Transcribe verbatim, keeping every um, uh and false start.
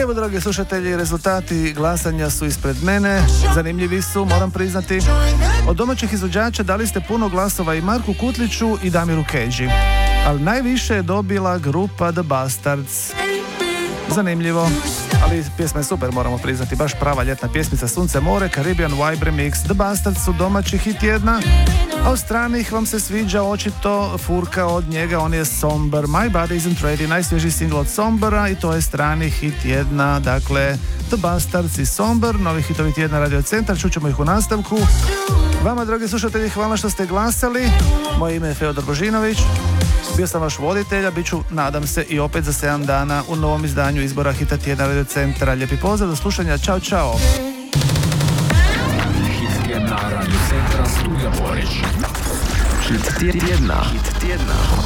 evo, dragi slušatelji, rezultati glasanja su ispred mene. Zanimljivi su, moram priznati. Od domaćih izvođača dali ste puno glasova i Marku Kutliću i Damiru Kedži, ali najviše je dobila grupa The Bastards. Zanimljivo, ali pjesma je super, moramo priznati, baš prava ljetna pjesmica, Sunce more, Caribbean Vibe Remix. The Bastards su domaći hit tjedna, a od stranih vam se sviđa očito furka od njega, on je Somber, My Body Isn't Ready, najsvježiji singl od Sombera, i to je strani hit tjedna. Dakle, The Bastards i Somber, novi hitovi tjedna Radio Centar, čućemo ih u nastavku. Vama, dragi slušatelji, hvala što ste glasali. Moje ime je Feodor Božinović, bio sam vaš voditelj, a bit ću, nadam se, i opet za sedam dana u novom izdanju izbora hita tjedna Radio Centra. Lijepi pozdrav, do slušanja, čao, čao. Hit tjedna Radio Centra, Studio Borić. Hit tjedna. Hit tjedna.